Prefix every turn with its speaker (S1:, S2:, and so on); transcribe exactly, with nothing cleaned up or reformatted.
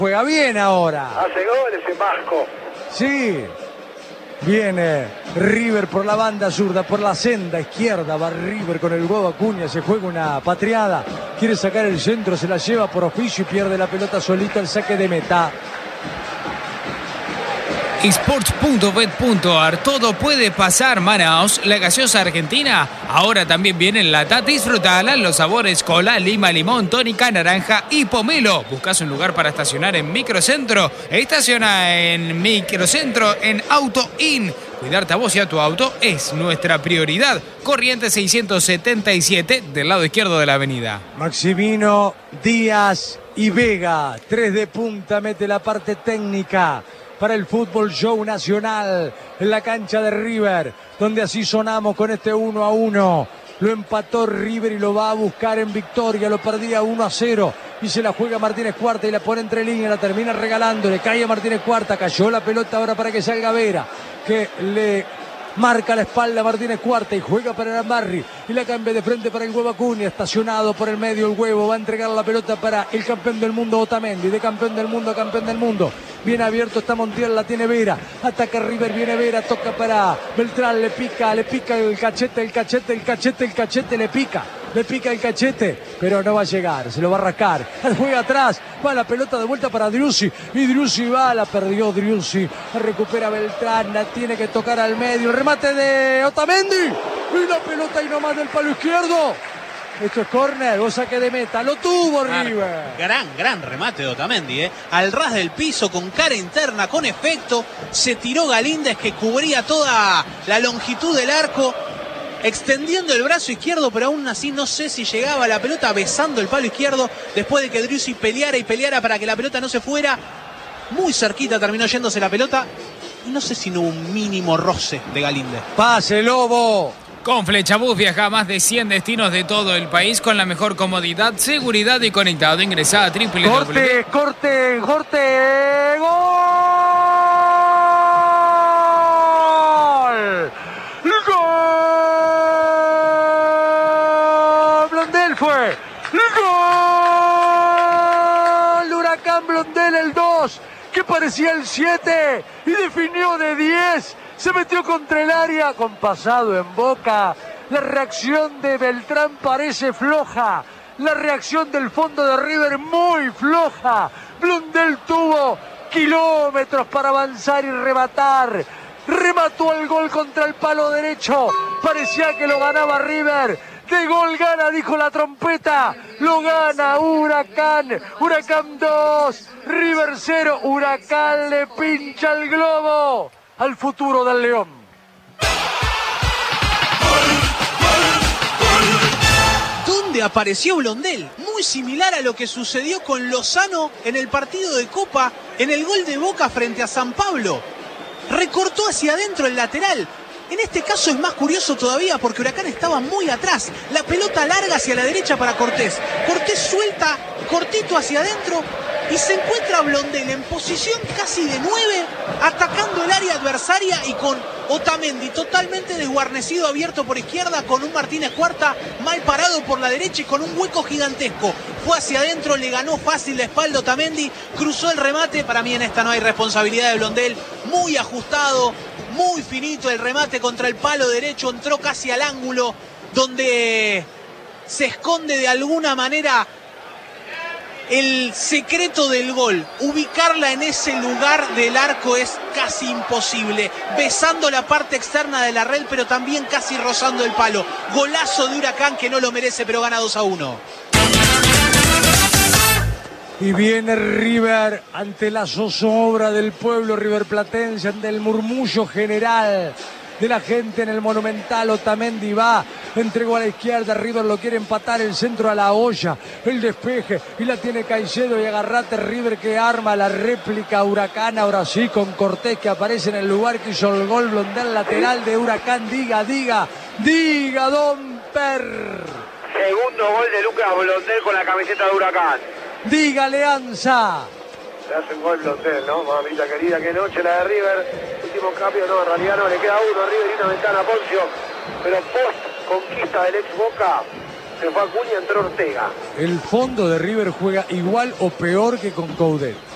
S1: Juega bien ahora.
S2: Hace goles en Vasco.
S1: Sí. Viene River por la banda zurda, por la senda izquierda. Va River con el huevo Acuña. Se juega una patriada. Quiere sacar el centro, se la lleva por oficio y pierde la pelota solito. El saque de meta.
S3: Sports punto bet punto ar. Todo puede pasar, Manaos. La gaseosa argentina ahora también viene en lata. Disfrutala en los sabores cola, lima, limón, tónica, naranja y pomelo. Buscas un lugar para estacionar en Microcentro. Estaciona en Microcentro en Auto In. Cuidarte a vos y a tu auto es nuestra prioridad. Corrientes seiscientos setenta y siete del lado izquierdo de la avenida.
S1: Maximino, Díaz y Vega. Tres de punta, mete la parte técnica para el Fútbol Show Nacional en la cancha de River, donde así sonamos con este uno a uno. Lo empató River y lo va a buscar en victoria, lo perdía uno a cero y se la juega Martínez Cuarta y la pone entre líneas, la termina regalando, le cae a Martínez Cuarta, cayó la pelota ahora para que salga Vera, que le marca la espalda a Martínez Cuarta y juega para Arambarri y la cambia de frente para el huevo Acuña, estacionado por el medio el huevo, va a entregar la pelota para el campeón del mundo Otamendi, de campeón del mundo a campeón del mundo. Bien abierto está Montiel, la tiene Vera, ataca River, viene Vera, toca para Beltrán, le pica, le pica el cachete, el cachete, el cachete, el cachete, le pica, le pica el cachete, pero no va a llegar, se lo va a rascar, juega atrás, va la pelota de vuelta para Driussi, y Driussi va, la perdió Driussi, recupera Beltrán, la tiene que tocar al medio, el remate de Otamendi, y la pelota ahí nomás del palo izquierdo. Esto es córner o saque de meta. Lo tuvo River.
S4: Gran, gran remate de Otamendi, ¿eh? Al ras del piso, con cara interna, con efecto. Se tiró Galíndez, que cubría toda la longitud del arco, extendiendo el brazo izquierdo, pero aún así no sé si llegaba la pelota, besando el palo izquierdo, después de que Driussi peleara y peleara para que la pelota no se fuera. Muy cerquita terminó yéndose la pelota. Y no sé si no hubo un mínimo roce de Galíndez.
S1: Pase, Lobo.
S3: Con Flechabús viaja a más de cien destinos de todo el país con la mejor comodidad, seguridad y conectado. Ingresá a triple w.
S1: Corte, corte, corte. ¡Gol! ¡Gol! Blondel fue. ¡Gol! Huracán Blondel el dos, que parecía el siete y definió de diez. Se metió contra el área con pasado en Boca. La reacción de Beltrán parece floja. La reacción del fondo de River muy floja. Blondel tuvo kilómetros para avanzar y rematar. Remató el gol contra el palo derecho. Parecía que lo ganaba River. De gol gana, dijo la trompeta. Lo gana Huracán. Huracán dos, River cero. Huracán le pincha el globo al futuro del León.
S4: ¿Dónde apareció Blondel? Muy similar a lo que sucedió con Lozano en el partido de Copa, en el gol de Boca frente a San Pablo. Recortó hacia adentro el lateral. En este caso es más curioso todavía porque Huracán estaba muy atrás. La pelota larga hacia la derecha para Cortés. Cortés suelta cortito hacia adentro y se encuentra Blondel en posición casi de nueve, atacando el área adversaria y con Otamendi totalmente desguarnecido, abierto por izquierda, con un Martínez Cuarta mal parado por la derecha y con un hueco gigantesco. Fue hacia adentro, le ganó fácil la espalda Otamendi, cruzó el remate. Para mí en esta no hay responsabilidad de Blondel, muy ajustado, muy finito el remate contra el palo derecho, entró casi al ángulo donde se esconde de alguna manera el secreto del gol. Ubicarla en ese lugar del arco es casi imposible, besando la parte externa de la red, pero también casi rozando el palo. Golazo de Huracán, que no lo merece, pero gana dos a uno.
S1: Y viene River ante la zozobra del pueblo riverplatense, ante el murmullo general de la gente en el Monumental. Otamendi va, entregó a la izquierda, River lo quiere empatar, el centro a la olla, el despeje, y la tiene Caicedo y agarrate River, que arma la réplica Huracán, ahora sí con Cortés, que aparece en el lugar que hizo el gol. Blondel, lateral de Huracán. Diga, diga, diga, Don Per.
S2: Segundo gol de Lucas Blondel con la camiseta de Huracán.
S1: Diga, Alianza.
S2: Se hace un gol Blondel, ¿no? Mamita querida, qué noche la de River. Último cambio, no, en realidad no, le queda uno a River y una ventana a Poncio. Pero post conquista del ex Boca, se fue Acuña, entró Ortega.
S1: El fondo de River juega igual o peor que con Coudet.